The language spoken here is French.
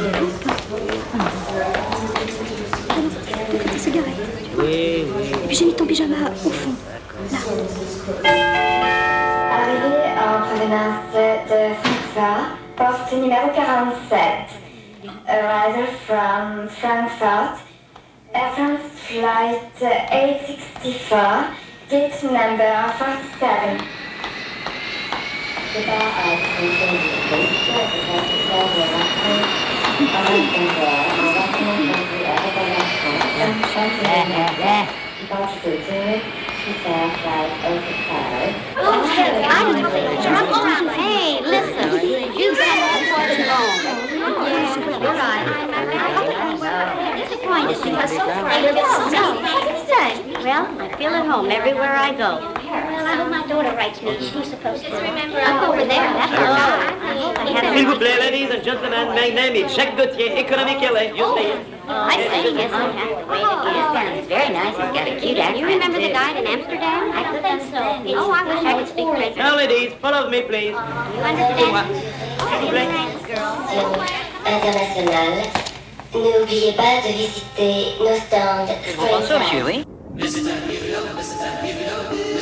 Peut-être ta cigarette. Oui, oui. Et puis j'ai mis ton pyjama au fond. Là. Arrivé en provenance de Francfort, poste numéro 47. Arrival from Frankfurt, Air France flight 864, gate number 47. Hey, listen. You said before the phone. Yeah, you're right. I'm disappointed because so far I live so. Well, I feel at home everywhere I go. Well, I hope my daughter writes me. She's supposed to. Just remember, I'm over there. That's all. S'il vous plaît, ladies and gentlemen, my name is Jacques Gauthier, economic LA. You say it. I say, yes, I have to wait. It's very nice. He's got a cute accent. You remember the guy in Amsterdam? I think so. Oh, I wish I could speak French. Now, ladies, follow me, please. You understand? S'il vous plaît. International. N'oubliez pas de visiter nos stands. Bonsoir, monsieur, oui. Mr. New York, Mr. New York.